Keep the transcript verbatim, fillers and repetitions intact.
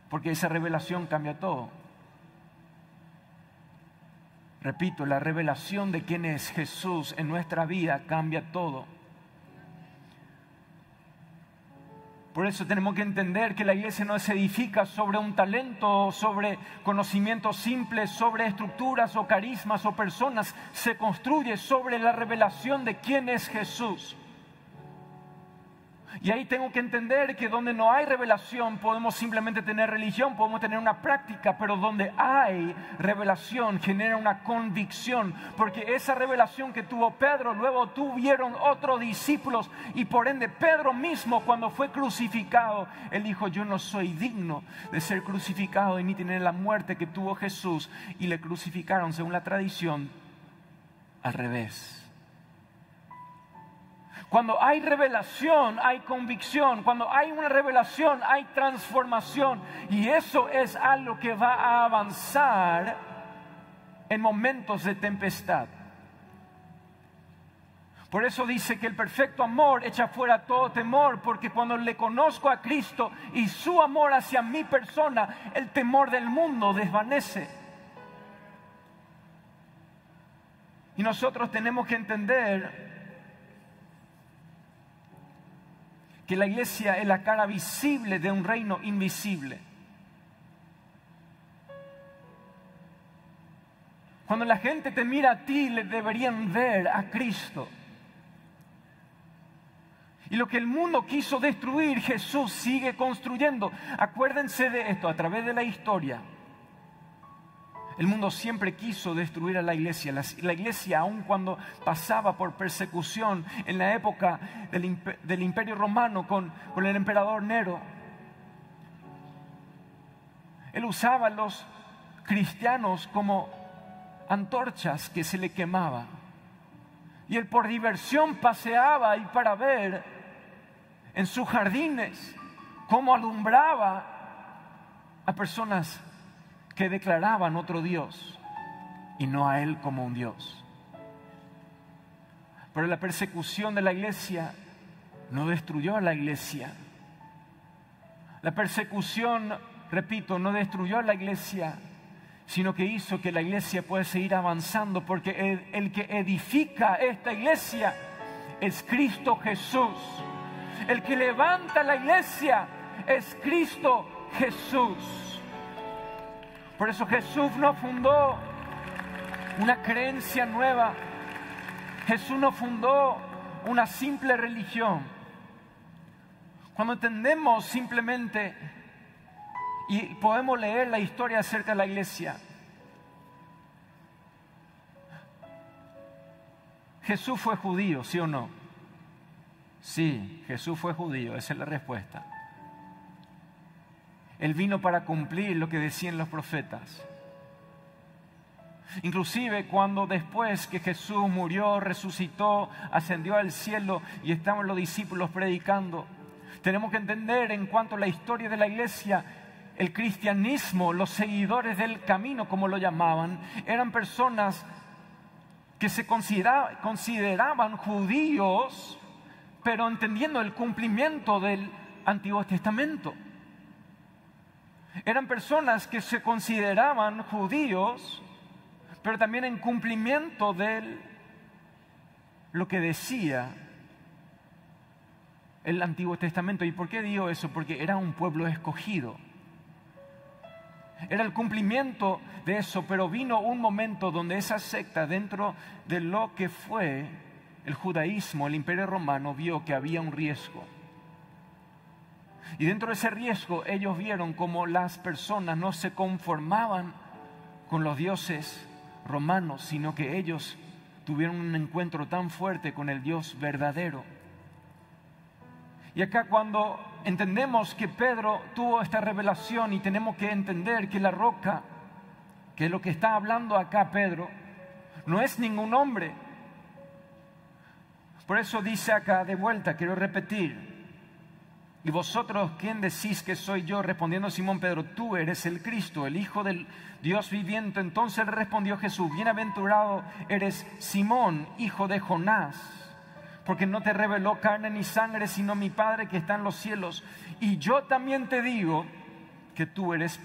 porque esa revelación cambia todo. Repito, la revelación de quién es Jesús en nuestra vida cambia todo. Por eso tenemos que entender que la iglesia no se edifica sobre un talento, sobre conocimientos simples, sobre estructuras o carismas o personas. Se construye sobre la revelación de quién es Jesús. Y ahí tengo que entender que donde no hay revelación podemos simplemente tener religión, podemos tener una práctica, pero donde hay revelación genera una convicción, porque esa revelación que tuvo Pedro luego tuvieron otros discípulos y por ende Pedro mismo cuando fue crucificado, él dijo: yo no soy digno de ser crucificado y ni tener la muerte que tuvo Jesús, y le crucificaron según la tradición al revés. Cuando hay revelación, hay convicción. Cuando hay una revelación, hay transformación. Y eso es algo que va a avanzar en momentos de tempestad. Por eso dice que el perfecto amor echa fuera todo temor, porque cuando le conozco a Cristo y su amor hacia mi persona, el temor del mundo desvanece. Y nosotros tenemos que entender que la iglesia es la cara visible de un reino invisible. Cuando la gente te mira a ti, le deberían ver a Cristo. Y lo que el mundo quiso destruir, Jesús sigue construyendo. Acuérdense de esto, a través de la historia. El mundo siempre quiso destruir a la iglesia. La, la iglesia, aun cuando pasaba por persecución en la época del, del Imperio Romano con, con el emperador Nero, él usaba a los cristianos como antorchas que se le quemaba. Y él por diversión paseaba y para ver en sus jardines cómo alumbraba a personas que declaraban otro Dios y no a Él como un Dios. Pero la persecución de la iglesia no destruyó a la iglesia. La persecución, repito, no destruyó a la iglesia, sino que hizo que la iglesia pueda seguir avanzando, porque el, el que edifica esta iglesia es Cristo Jesús. El que levanta la iglesia es Cristo Jesús. Por eso Jesús no fundó una creencia nueva. Jesús no fundó una simple religión. Cuando entendemos simplemente y podemos leer la historia acerca de la iglesia, Jesús fue judío, ¿sí o no? Sí, Jesús fue judío, esa es la respuesta. Él vino para cumplir lo que decían los profetas. Inclusive cuando después que Jesús murió, resucitó, ascendió al cielo y estaban los discípulos predicando, tenemos que entender en cuanto a la historia de la iglesia, el cristianismo, los seguidores del camino, como lo llamaban, eran personas que se considera, consideraban judíos, pero entendiendo el cumplimiento del Antiguo Testamento. Eran personas que se consideraban judíos, pero también en cumplimiento de lo que decía el Antiguo Testamento. ¿Y por qué digo eso? Porque era un pueblo escogido. Era el cumplimiento de eso, pero vino un momento donde esa secta, dentro de lo que fue el judaísmo, el Imperio Romano, vio que había un riesgo. Y dentro de ese riesgo ellos vieron como las personas no se conformaban con los dioses romanos, sino que ellos tuvieron un encuentro tan fuerte con el Dios verdadero. Y acá cuando entendemos que Pedro tuvo esta revelación, y tenemos que entender que la roca, que es lo que está hablando acá Pedro, no es ningún hombre. Por eso dice acá de vuelta, quiero repetir: ¿y vosotros quién decís que soy yo? Respondiendo Simón Pedro: tú eres el Cristo, el Hijo del Dios viviente. Entonces le respondió Jesús: bienaventurado eres Simón, hijo de Jonás, porque no te reveló carne ni sangre, sino mi Padre que está en los cielos. Y yo también te digo que tú eres